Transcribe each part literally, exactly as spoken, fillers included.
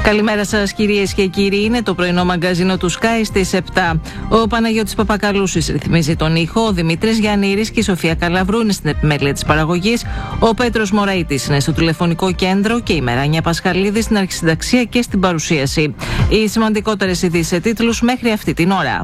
Καλημέρα σας κυρίες και κύριοι, είναι το πρωινό μαγκαζίνο του Sky στις επτά. Ο Παναγιώτης Παπακαλούσης ρυθμίζει τον ήχο, ο Δημήτρης Γιαννήρης και η Σοφία Καλαβρού είναι στην επιμέλεια της παραγωγής, ο Πέτρος Μωραΐτης είναι στο τηλεφωνικό κέντρο και η Μεράνια Πασχαλίδη στην αρχισυνταξία και στην παρουσίαση. Οι σημαντικότερες ειδήσεις σε τίτλους μέχρι αυτή την ώρα.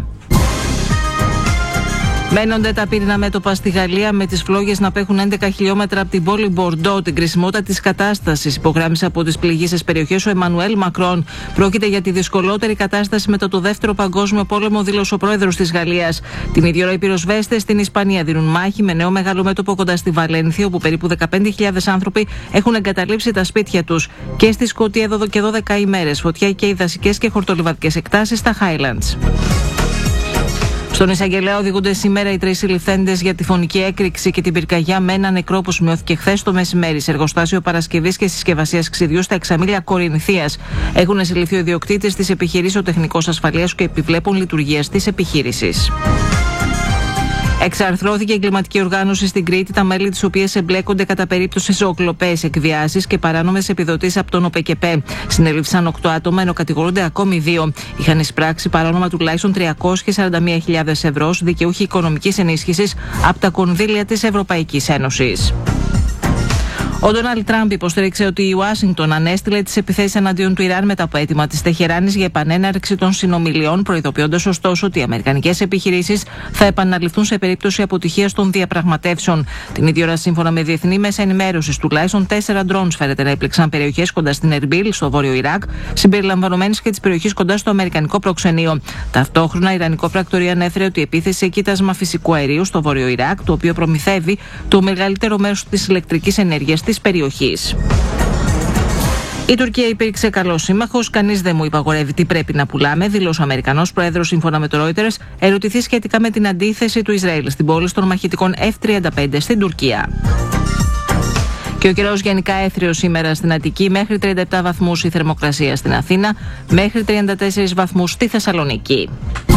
Μένονται τα πύρινα μέτωπα στη Γαλλία, με τις φλόγες να απέχουν έντεκα χιλιόμετρα από την πόλη Μπορντό. Την κρισιμότητα της κατάστασης υπογράμμισε από τις πληγείσες περιοχές ο Εμμανουέλ Μακρόν. Πρόκειται για τη δυσκολότερη κατάσταση μετά το Δεύτερο Παγκόσμιο Πόλεμο, δήλωσε ο πρόεδρος της Γαλλίας. Την ίδια ώρα οι πυροσβέστες στην Ισπανία δίνουν μάχη με νέο μεγάλο μέτωπο κοντά στη Βαλένθια, όπου περίπου δεκαπέντε χιλιάδες άνθρωποι έχουν εγκαταλείψει τα σπίτια τους. Και στη Σκωτία εδώ και δώδεκα ημέρες φωτιά και οι δασικές και χορτολιβαδικές εκτάσεις στα Highlands. Στον εισαγγελέα οδηγούνται σήμερα οι τρεις συλληφθέντες για τη φωνική έκρηξη και την πυρκαγιά με ένα νεκρό που σημειώθηκε χθες το μεσημέρι σε εργοστάσιο παρασκευής και συσκευασίας ξυδιού στα Εξαμήλια Κορινθίας. Έχουν συλληφθεί ο ιδιοκτήτης της επιχειρήσεως, ο τεχνικός ασφαλείας και επιβλέπουν λειτουργίας της επιχείρησης. Εξαρθρώθηκε εγκληματική οργάνωση στην Κρήτη, τα μέλη της οποίας εμπλέκονται κατά περίπτωση ζωοκλοπές, εκβιάσεις και παράνομες επιδοτήσεις από τον ΟΠΕΚΕΠΕ. Συνελήφθησαν οκτώ άτομα, ενώ κατηγορούνται ακόμη δύο. Είχαν εισπράξει παράνομα τουλάχιστον τριακόσιες σαράντα μία χιλιάδες ευρώ δικαιούχοι οικονομικής ενίσχυσης από τα κονδύλια της Ευρωπαϊκής Ένωσης. Ο Ντόναλντ Τραμπ υποστήριξε ότι η Ουάσιγκτον ανέστειλε τις επιθέσεις εναντίον του Ιράν μετά από αίτημα της Τεχεράνης για επανέναρξη των συνομιλιών, προειδοποιώντας ωστόσο ότι οι αμερικανικές επιχειρήσεις θα επαναληφθούν σε περίπτωση αποτυχίας των διαπραγματεύσεων. Την ίδια ώρα, σύμφωνα με διεθνή μέσα ενημέρωσης, τουλάχιστον τέσσερα ντρόουν φέρεται να έπληξαν περιοχές κοντά στην Ερμπίλ, στο βόρειο Ιράκ, συμπεριλαμβανομένης και της περιοχής κοντά στο αμερικανικό προξενείο. Ταυτόχρονα, Ιρανικό πρακτορείο ανέφερε ότι η επίθεση σε κοίτασμα φυσικού αερίου στο βόρειο Ιράκ, το οποίο προμηθεύει το μεγαλύτερο μέρος της ηλεκτρικής ενέργειας της περιοχής. Η Τουρκία υπήρξε καλός σύμμαχος, κανείς δεν μου υπαγορεύει τι πρέπει να πουλάμε, δήλωσε ο Αμερικανός πρόεδρος σύμφωνα με το Reuters, ερωτηθεί σχετικά με την αντίθεση του Ισραήλ στην πώληση των μαχητικών εφ τριάντα πέντε στην Τουρκία. Και ο καιρός γενικά έθριος σήμερα στην Αττική, μέχρι τριάντα επτά βαθμούς η θερμοκρασία στην Αθήνα, μέχρι τριάντα τέσσερις βαθμούς στη Θεσσαλονίκη.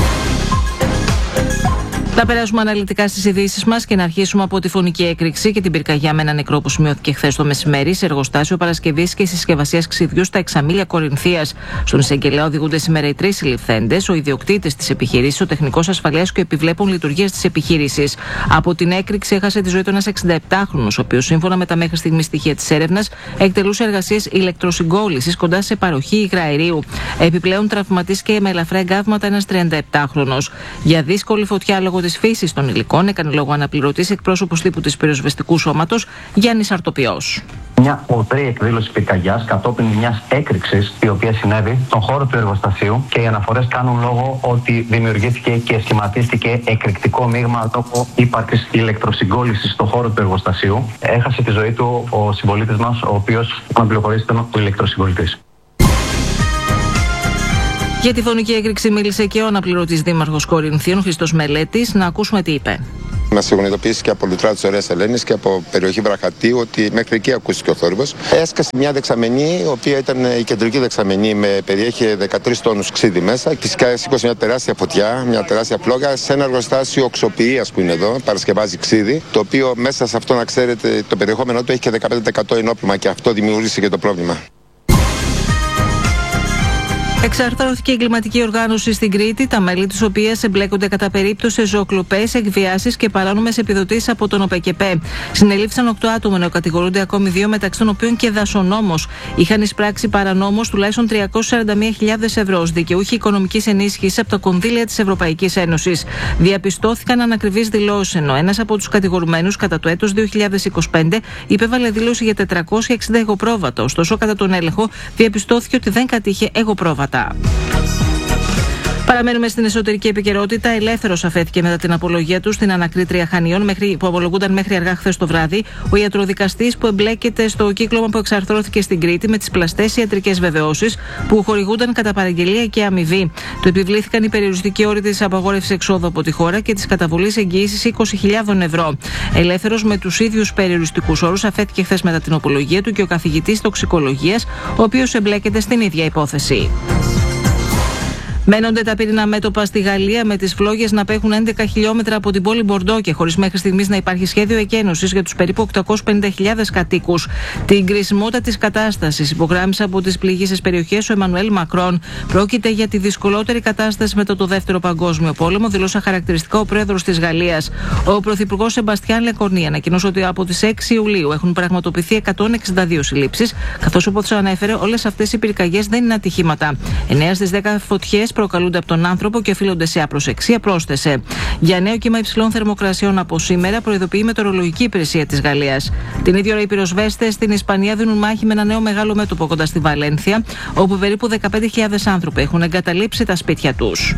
Θα περάσουμε αναλυτικά στις ειδήσεις μας και να αρχίσουμε από τη φωνική έκρηξη και την πυρκαγιά με ένα νεκρό που σημειώθηκε χθες το μεσημέρι σε εργοστάσιο παρασκευής και συσκευασίας ξυδιού στα Εξαμήλια Κορινθίας. Στον εισαγγελέα οδηγούνται σήμερα οι τρεις συλληφθέντες, ο ιδιοκτήτης της επιχειρήσης, ο τεχνικός ασφαλείας και επιβλέπουν λειτουργίας της επιχείρησης. Από την έκρηξη έχασε τη ζωή του ένας εξηνταεπτάχρονος, ο οποίος σύμφωνα με τα μέχρι στιγμή στοιχεία της έρευνας εκτελούσε εργασίες ηλεκτροσυγκόλλησης κοντά σε παροχή υγραερίου. Επιπλέον τραυματίστηκε με ελαφρά εγκάβματα ένας τριανταεπτάχρονος. Για δύσκολη φωτιά λόγω της φύσης των υλικών έκανε λόγο αναπληρωτής εκπρόσωπος τύπου της πυροσβεστικού σώματος Γιάννης Αρτοπιός. Μια οτρή εκδήλωση πυρκαγιάς κατόπιν μιας έκρηξης η οποία συνέβη στον χώρο του εργοστασίου, και οι αναφορές κάνουν λόγο ότι δημιουργήθηκε και σχηματίστηκε εκρηκτικό μείγμα λόγω ύπαρξης ηλεκτροσυγκόλλησης στον χώρο του εργοστασίου. Έχασε τη ζωή του ο συμπολίτης μας, ο οποίος, να πληροφορήσετε, ήταν ο ηλεκτροσυγκολλητής. Για τη φωνική έκρηξη μίλησε και ο αναπληρωτής δήμαρχος Κορινθίων, Χριστός Μελέτης. Να ακούσουμε τι είπε. Μας έχουν ειδοποιήσει και από Λουτρά της Ωραίας Ελένης και από περιοχή Βραχατίου ότι μέχρι εκεί ακούστηκε ο θόρυβος. Έσκασε μια δεξαμενή, η οποία ήταν η κεντρική δεξαμενή, με περιέχει δεκατρείς τόνους ξύδι μέσα. Φυσικά σήκωσε μια τεράστια φωτιά, μια τεράστια φλόγα σε ένα εργοστάσιο οξοποιείας που είναι εδώ, παρασκευάζει ξύδι, το οποίο μέσα σε αυτό, να ξέρετε, το περιεχόμενό του έχει και δεκαπέντε τοις εκατό ενόπλημα, και αυτό δημιούργησε και το πρόβλημα. Εξαρθρώθηκε η εγκληματική οργάνωση στην Κρήτη, τα μέλη της οποίας εμπλέκονται κατά περίπτωση ζωοκλοπές, εκβιάσεις και παράνομες επιδοτήσεις από τον ΟΠΕΚΕΠΕ. Συνελήφθησαν οκτώ άτομα, ενώ κατηγορούνται ακόμη δύο, μεταξύ των οποίων και δασονόμος. Είχαν εισπράξει παρανόμως τουλάχιστον τριακόσιες σαράντα μία χιλιάδες ευρώ δικαιούχοι οικονομικής ενίσχυσης από τα κονδύλια της Ευρωπαϊκής Ένωσης. Διαπιστώθηκαν ανακριβείς δηλώσεις, ενώ ένας από τους κατηγορουμένους κατά το έτος δύο χιλιάδες είκοσι πέντε υπέβαλε δήλωση για τετρακόσια εξήντα εγωπρόβατα. Ωστόσο, κατά τον έλεγχο διαπιστώθηκε ότι δεν κατήχε εγωπρόβατα. Παραμένουμε στην εσωτερική επικαιρότητα. Ελεύθερος αφέθηκε μετά την απολογία του στην ανακρίτρια Χανιών, μέχρι, που απολογούνταν μέχρι αργά χθες το βράδυ, ο ιατροδικαστής που εμπλέκεται στο κύκλωμα που εξαρθρώθηκε στην Κρήτη με τις πλαστές ιατρικές βεβαιώσεις που χορηγούνταν κατά παραγγελία και αμοιβή. Του επιβλήθηκαν οι περιοριστικοί όροι της απαγόρευσης εξόδου από τη χώρα και της καταβολής εγγύησης είκοσι χιλιάδες ευρώ. Ελεύθερος με τους ίδιους περιοριστικούς όρους αφέθηκε χθες μετά την απολογία του και ο καθηγητής τοξικολογίας, ο οποίος εμπλέκεται στην ίδια υπόθεση. Μένονται τα πυρηνά μέτωπα στη Γαλλία, με τις φλόγες να απέχουν έντεκα χιλιόμετρα από την πόλη Μπορντό και χωρίς μέχρι στιγμής να υπάρχει σχέδιο εκένωσης για τους περίπου οκτακόσιες πενήντα χιλιάδες κατοίκους. Την κρισιμότητα της κατάστασης υπογράμμισε από τις πληγήσεις περιοχές ο Εμμανουέλ Μακρόν. Πρόκειται για τη δυσκολότερη κατάσταση μετά το Δεύτερο Παγκόσμιο Πόλεμο, δηλώσε χαρακτηριστικά ο πρόεδρος της Γαλλίας. Ο πρωθυπουργός Σεμπαστιάν Λεκορνί ανακοινώσε ότι από τις έξι Ιουλίου έχουν πραγματοποιηθεί εκατόν εξήντα δύο συλλήψεις, καθώς όπως ανέφερε, όλες αυτές οι πυρκαγιές δεν είναι ατυχήματα. εννέα στις δέκα φωτιές προκαλούνται από τον άνθρωπο και οφείλονται σε απροσεξία, πρόσθεσε. Για νέο κύμα υψηλών θερμοκρασιών από σήμερα προειδοποιεί η Μετεωρολογική Υπηρεσία της Γαλλίας. Την ίδια ώρα οι πυροσβέστες στην Ισπανία δίνουν μάχη με ένα νέο μεγάλο μέτωπο κοντά στη Βαλένθια, όπου περίπου δεκαπέντε χιλιάδες άνθρωποι έχουν εγκαταλείψει τα σπίτια τους.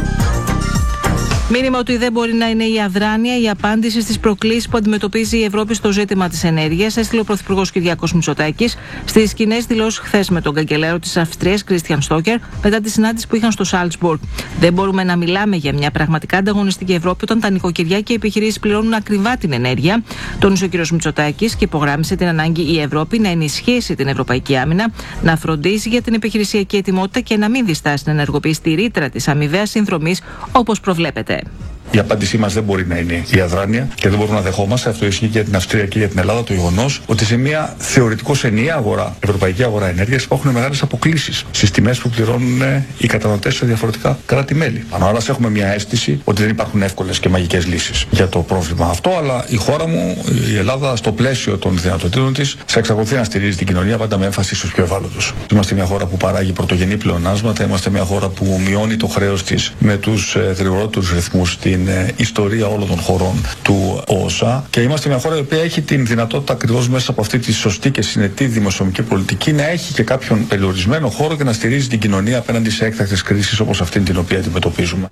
Μήνυμα ότι δεν μπορεί να είναι η αδράνεια η απάντηση στις προκλήσεις που αντιμετωπίζει η Ευρώπη στο ζήτημα της ενέργειας, έστειλε ο Πρωθυπουργός Κυριάκος Μητσοτάκης στις κοινές δηλώσεις χθες με τον καγκελάριο της Αυστρίας Κρίστιαν Στόκερ μετά τη συνάντηση που είχαν στο Σάλτσμπουργκ. Δεν μπορούμε να μιλάμε για μια πραγματικά ανταγωνιστική Ευρώπη όταν τα νοικοκυριά και οι επιχειρήσεις πληρώνουν ακριβά την ενέργεια, τόνισε ο κ. Μητσοτάκης και υπογράμμισε την ανάγκη η Ευρώπη να ενισχύσει την ευρωπαϊκή άμυνα, να φροντίσει για την επιχειρησιακή ετοιμότητα και να μην διστάσει να ενεργοποιήσει τη ρήτρα της αμοιβαίας συνδρομής όπως προβλέπεται. Η απάντησή μας δεν μπορεί να είναι η αδράνεια και δεν μπορούμε να δεχόμαστε, αυτό ισχύει και για την Αυστρία και για την Ελλάδα, το γεγονός ότι σε μια θεωρητικώς ενιαία αγορά, ευρωπαϊκή αγορά ενέργειας, υπάρχουν μεγάλες αποκλίσεις στις τιμές που πληρώνουν οι καταναλωτές σε διαφορετικά κράτη-μέλη. Ανάλογα έχουμε μια αίσθηση ότι δεν υπάρχουν εύκολες και μαγικές λύσεις για το πρόβλημα αυτό, αλλά η χώρα μου, η Ελλάδα, στο πλαίσιο των δυνατοτήτων της, θα εξακολουθεί να στηρίζει την κοινωνία πάντα με έμφαση στους πιο ευάλωτους. Είμαστε μια χώρα που παράγει πρωτογενή πλεονάσματα, είμαστε μια χώρα που μειώνει το χρέος της με τους γρηγορότερους ρυθμούς την ιστορία όλων των χωρών του ΟΣΑ και είμαστε μια χώρα η οποία έχει την δυνατότητα ακριβώς μέσα από αυτή τη σωστή και συνετή δημοσιονομική πολιτική να έχει και κάποιον περιορισμένο χώρο και να στηρίζει την κοινωνία απέναντι σε έκτακτες κρίσεις όπως αυτή την οποία αντιμετωπίζουμε.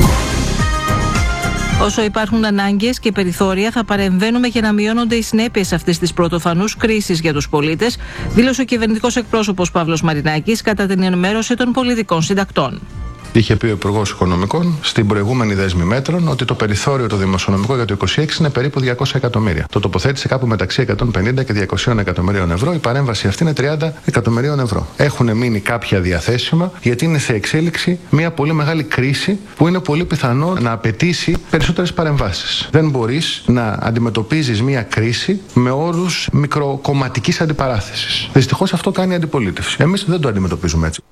Όσο υπάρχουν ανάγκες και περιθώρια, θα παρεμβαίνουμε για να μειώνονται οι συνέπειες αυτής της πρωτοφανούς κρίσης για τους πολίτες, δήλωσε ο κυβερνητικός εκπρόσωπος Παύλος Μαρινάκης κατά την ενημέρωση των πολιτικών συντακτών. Είχε πει ο Υπουργός Οικονομικών στην προηγούμενη δέσμη μέτρων ότι το περιθώριο το δημοσιονομικό για το είκοσι έξι είναι περίπου διακόσια εκατομμύρια. Το τοποθέτησε κάπου μεταξύ εκατόν πενήντα και διακόσια εκατομμυρίων ευρώ. Η παρέμβαση αυτή είναι τριάντα εκατομμυρίων ευρώ. Έχουν μείνει κάποια διαθέσιμα γιατί είναι σε εξέλιξη μια πολύ μεγάλη κρίση που είναι πολύ πιθανό να απαιτήσει περισσότερες παρεμβάσεις. Δεν μπορείς να αντιμετωπίζεις μια κρίση με όρους μικροκομματικής αντιπαράθεσης. Δυστυχώς αυτό κάνει η αντιπολίτευση. Εμείς δεν το αντιμετωπίζουμε έτσι.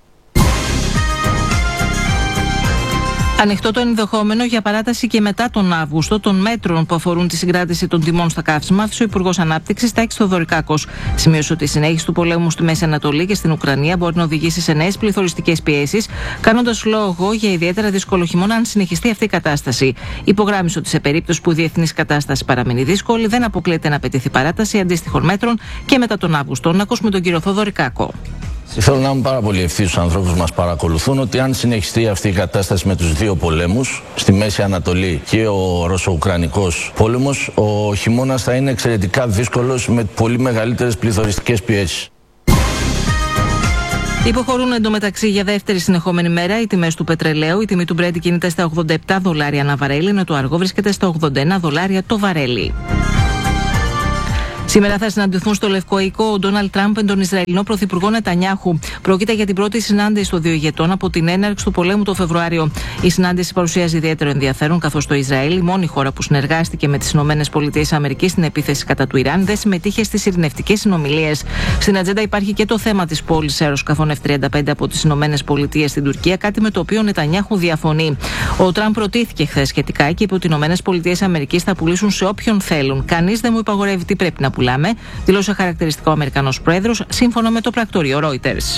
Ανοιχτό το ενδεχόμενο για παράταση και μετά τον Αύγουστο των μέτρων που αφορούν τη συγκράτηση των τιμών στα καύσιμα, άφησε ο Υπουργός Ανάπτυξης Τάκης Θοδωρικάκος. Σημείωσε ότι η συνέχιση του πολέμου στη Μέση Ανατολή και στην Ουκρανία μπορεί να οδηγήσει σε νέες πληθωριστικές πιέσεις, κάνοντας λόγο για ιδιαίτερα δύσκολο χειμώνα αν συνεχιστεί αυτή η κατάσταση. Υπογράμμισε ότι σε περίπτωση που η διεθνής κατάσταση παραμείνει δύσκολη, δεν αποκλείεται να απαιτηθεί παράταση αντίστοιχων μέτρων και μετά τον Αύγουστο. Να ακούσουμε τον κύριο Θοδωρικάκο. Θέλω να είμαι πάρα πολύ ευθύς στους ανθρώπους που μας παρακολουθούν ότι αν συνεχιστεί αυτή η κατάσταση με τους δύο πολέμους, στη Μέση Ανατολή και ο Ρωσο-Ουκρανικός πόλεμος, ο χειμώνας θα είναι εξαιρετικά δύσκολος με πολύ μεγαλύτερες πληθωριστικές πιέσεις. Υποχωρούν εντωμεταξύ για δεύτερη συνεχόμενη μέρα οι τιμές του πετρελαίου. Η τιμή του Brent κινείται στα ογδόντα επτά δολάρια ανά βαρέλι, ενώ το αργό βρίσκεται στα ογδόντα ένα δολάρια το βαρέλι. Σήμερα θα συναντηθούν στο Λευκό Οίκο ο Ντόναλντ Τραμπ με τον Ισραηλινό Πρωθυπουργό Νετανιάχου. Πρόκειται για την πρώτη συνάντηση των δύο ηγετών από την έναρξη του πολέμου το Φεβρουάριο. Η συνάντηση παρουσιάζει ιδιαίτερο ενδιαφέρον, καθώς το Ισραήλ, η μόνη χώρα που συνεργάστηκε με τις ΗΠΑ στην επίθεση κατά του Ιράν, δεν συμμετείχε στις ειρηνευτικές συνομιλίες. Στην ατζέντα υπάρχει και το θέμα της πώλησης αεροσκαφών εφ τριάντα πέντε από τις ΗΠΑ στην Τουρκία, κάτι με το οποίο ο Νετανιάχου διαφωνεί. Ο Τραμπ προτίθηκε χθες σχετικά και είπε ότι οι ΗΠΑ θα πουλήσουν σε όποιον θέλουν. Κανείς δεν μου υπαγορεύει τι πρέπει να πουλάμε, δηλώσε χαρακτηριστικό ο Αμερικανός Πρόεδρος, σύμφωνα με το πρακτορείο Reuters.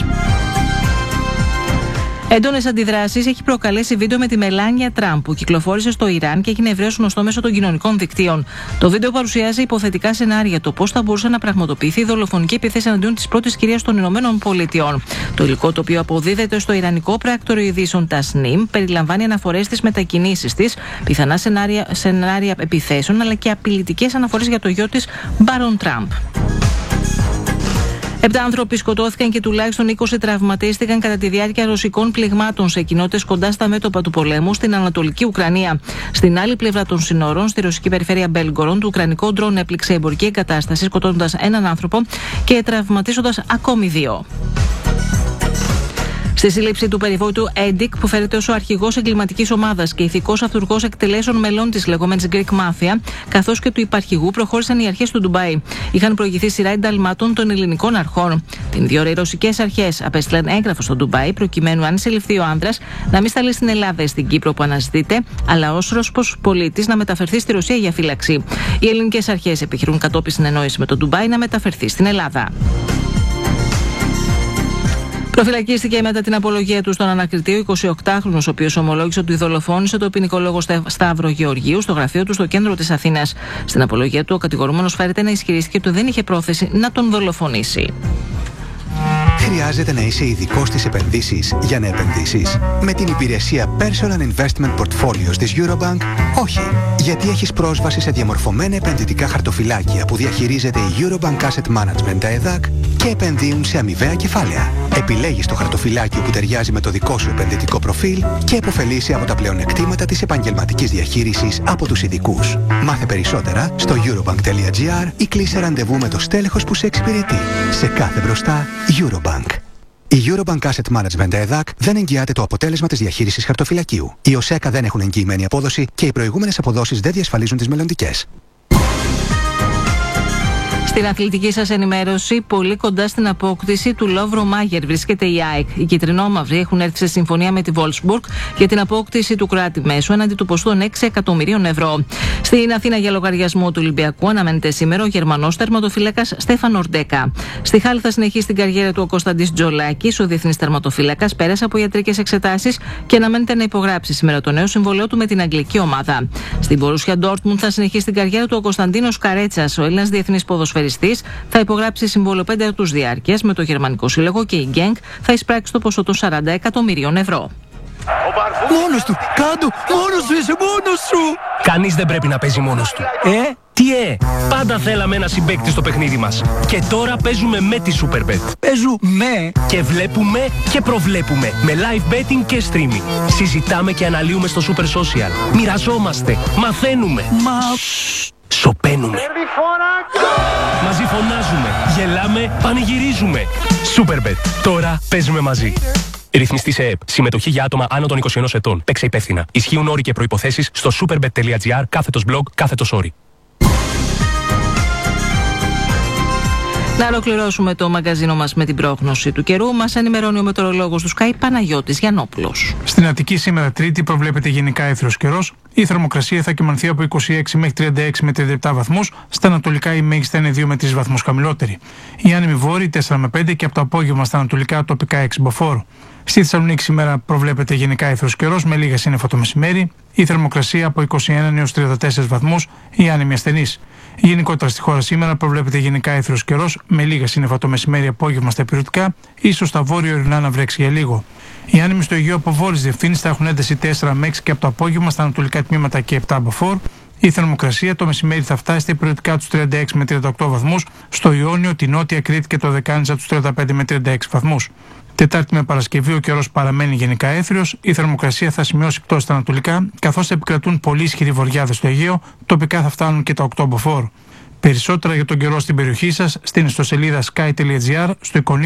Έντονες αντιδράσεις έχει προκαλέσει βίντεο με τη Μελάνια Τραμπ που κυκλοφόρησε στο Ιράν και έγινε ευρέως γνωστό μέσω των κοινωνικών δικτύων. Το βίντεο παρουσιάζει υποθετικά σενάρια για το πώς θα μπορούσε να πραγματοποιηθεί η δολοφονική επίθεση εναντίον της πρώτης κυρίας των Ηνωμένων Πολιτειών. Το υλικό, το οποίο αποδίδεται στο ιρανικό πρακτορείο ειδήσεων Tasnim, περιλαμβάνει αναφορές στις μετακινήσεις της, πιθανά σενάρια, σενάρια επιθέσεων αλλά και απειλητικές αναφορές για το γιο της, Μπάρον Τραμπ. Επτά άνθρωποι σκοτώθηκαν και τουλάχιστον είκοσι τραυματίστηκαν κατά τη διάρκεια ρωσικών πληγμάτων σε κοινότητες κοντά στα μέτωπα του πολέμου στην Ανατολική Ουκρανία. Στην άλλη πλευρά των συνόρων, στη ρωσική περιφέρεια Μπέλγκορον, το ουκρανικό ντρόν έπληξε εμπορική εγκατάσταση, σκοτώνοντας έναν άνθρωπο και τραυματίζοντας ακόμη δύο. Στη σύλληψη του περιβόητου Έντικ, που φέρεται ως ο αρχηγός εγκληματικής ομάδας και ηθικός αυτούργος εκτελέσεων μελών της λεγόμενης Greek Mafia, καθώς και του υπαρχηγού, προχώρησαν οι αρχές του Ντουμπάι. Είχαν προηγηθεί σειρά ενταλμάτων των ελληνικών αρχών. Την δύο ώρα οι ρωσικές αρχές απέστειλαν έγγραφο στο Ντουμπάι, προκειμένου, αν συλληφθεί ο άνδρας, να μην σταλεί στην Ελλάδα ή στην Κύπρο που αναζητείται, αλλά ως Ρώσος πολίτης να μεταφερθεί στη Ρωσία για φύλαξη. Οι ελληνικές αρχές επιχειρούν κατόπιν συνεννόηση με το Ντουμπάι να μεταφερθεί στην Ελλάδα. Προφυλακίστηκε μετά την απολογία του στον ανακριτή ο εικοσιοκτάχρονος, ο οποίος ομολόγησε ότι δολοφόνησε το ποινικολόγο Σταύρο Γεωργίου στο γραφείο του στο κέντρο της Αθήνας. Στην απολογία του, ο κατηγορούμενος φέρεται να ισχυρίστηκε ότι δεν είχε πρόθεση να τον δολοφονήσει. Χρειάζεται να είσαι ειδικός στις επενδύσεις για να επενδύσεις? Με την υπηρεσία Personal Investment Portfolios της Eurobank, όχι. Γιατί έχεις πρόσβαση σε διαμορφωμένα επενδυτικά χαρτοφυλάκια που διαχειρίζεται η Eurobank Asset Management ΕΔΑΚ και επενδύουν σε αμοιβαία κεφάλαια. Επιλέγεις το χαρτοφυλάκιο που ταιριάζει με το δικό σου επενδυτικό προφίλ και επωφελείσαι από τα πλεονεκτήματα της επαγγελματικής διαχείρισης από τους ειδικούς. Μάθε περισσότερα στο eurobank τελεία gr ή κλείσε ραντεβού με το στέλεχος που σε εξυπηρετεί. Σε κάθε μπροστά, Eurobank. Η Eurobank Asset Management ΕΔΑΚ δεν εγγυάται το αποτέλεσμα της διαχείρισης χαρτοφυλακίου. Οι ΟΣΕΚΑ δεν έχουν εγγυημένη απόδοση και οι προηγούμενες αποδόσεις δεν διασφαλίζουν τις μελλοντικές. Στην αθλητική σας ενημέρωση, πολύ κοντά στην απόκτηση του Λόβρο Μάγερ βρίσκεται η ΑΕΚ. Οι κυτρινόμαυροι έχουν έρθει σε συμφωνία με τη Wolfsburg για την απόκτηση του κράτη μέσου έναντι του ποσού των έξι εκατομμυρίων ευρώ. Στην Αθήνα, για λογαριασμό του Ολυμπιακού, αναμένεται σήμερα ο Γερμανός τερματοφύλακας Στέφανο Ρντέκα. Στη Χάλ θα συνεχίσει την καριέρα του ο Κωνσταντής Τζολάκης. Ο διεθνής τερματοφύλακας πέρασε από ιατρικές εξετάσεις και αναμένεται να υπογράψει σήμερα το νέο συμβολέο του με την αγγλική ομάδα. Στην Μπορούσια Ντόρτμουντ θα συνεχίσει την καριέρα του ο Κωνσταντίνος Καρέτσας. Ο Έλληνας διεθνής ποδοσφαιριστής θα υπογράψει συμβόλαιο πέντε έτους διάρκειας με το Γερμανικό Σύλλογο και η Γκένκ θα εισπράξει το ποσό των σαράντα εκατομμυρίων ευρώ. Μόνος του! Κάντο! Μόνος σου είσαι! Μόνος σου! Κανείς δεν πρέπει να παίζει μόνος του. Ε? Τι ε? Πάντα θέλαμε ένα συμπαίκτη στο παιχνίδι μας. Και τώρα παίζουμε με τη Superbet. Παίζουμε! Και βλέπουμε και προβλέπουμε. Με live betting και streaming. Συζητάμε και αναλύουμε στο Super Social. Μοιραζόμαστε. Μαθαίνουμε. Μα... Σοπαίνουμε. Μαζί φωνάζουμε, γελάμε, πανηγυρίζουμε. Superbet. Τώρα παίζουμε μαζί. Ρυθμιστή σε ΕΕΠ. Συμμετοχή για άτομα άνω των είκοσι ενός ετών. Παίξε υπεύθυνα. Ισχύουν όροι και προϋποθέσεις στο superbet τελεία gr κάθετος blog κάθετος όροι. Να ολοκληρώσουμε το μαγκαζίνο μας με την πρόγνωση του καιρού. Μας ενημερώνει ο μετεωρολόγος του Sky Παναγιώτης Γιαννόπουλος. Στην Αττική σήμερα Τρίτη προβλέπεται γενικά έθριος καιρός. Η θερμοκρασία θα κυμανθεί από είκοσι έξι μέχρι τριάντα έξι με τριάντα επτά βαθμούς. Στα ανατολικά η μέγιστη είναι δύο με τρεις βαθμούς χαμηλότερη. Η άνεμη βόρειη τέσσερα με πέντε και από το απόγευμα στα ανατολικά τοπικά έξι μποφόρ. Στη Θεσσαλονίκη σήμερα προβλέπεται γενικά έθριος καιρός με λίγα σύννεφα το μεσημέρι. Η θερμοκρασία από είκοσι ένα έως τριάντα τέσσερις βαθμούς. Η άνεμη ασθενής. Γενικότερα στη χώρα σήμερα προβλέπεται γενικά έθριος καιρός με λίγα σύννεφα το μεσημέρι, απόγευμα στα υπηρετικά, ίσως στα βόρειο-ορεινά να βρέξει για λίγο. Οι άνεμοι στο Αιγαίο από βόρειες διευθύνσεις θα έχουν ένταση τέσσερα με έξι και από το απόγευμα στα ανατολικά τμήματα και επτά μποφόρ. Η θερμοκρασία το μεσημέρι θα φτάσει στα υπηρετικά τους τριάντα έξι με τριάντα οκτώ βαθμούς, στο Ιόνιο, τη Νότια Κρήτη και το Δεκάνηζα τους τριάντα πέντε με τριάντα έξι βαθμούς. Τετάρτη με Παρασκευή ο καιρός παραμένει γενικά έθριος, η θερμοκρασία θα σημειώσει πτώση στα ανατολικά, καθώς θα επικρατούν πολύ ισχυροί βοριάδες στο Αιγαίο, τοπικά θα φτάνουν και τα οκτώ μποφόρ. Περισσότερα για τον καιρό στην περιοχή σας στην ιστοσελίδα sky τελεία gr, στο εικονίδιο